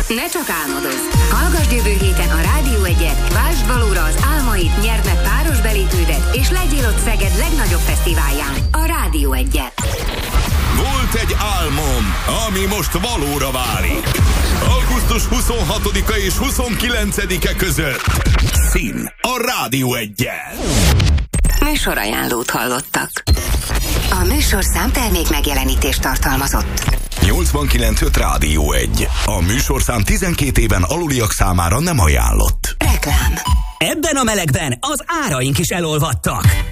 Ne csak álmodozz! Hallgasd jövő héten a Rádió 1-et, vásd valóra az álmait, nyerd meg páros belépődet, és legyél ott Szeged legnagyobb fesztiválján, a Rádió 1-et. Volt egy álmom, ami most valóra válik. Augusztus 26-a és 29-e között. Szín a Rádió 1-jel. Műsorajánlót hallottak. A műsorszám termék megjelenítést tartalmazott. 89.5 Rádió 1. A műsorszám 12 éven aluliak számára nem ajánlott. Reklám. Ebben a melegben az áraink is elolvadtak.